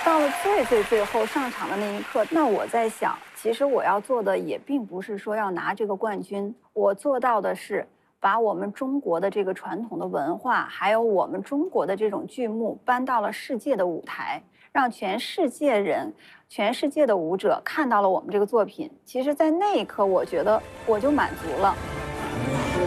到了最后上场的那一刻，那我在想，其实我要做的也并不是说要拿这个冠军，我做到的是把我们中国的这个传统的文化，还有我们中国的这种剧目搬到了世界的舞台，让全世界人、全世界的舞者看到了我们这个作品。其实，在那一刻，我觉得我就满足了。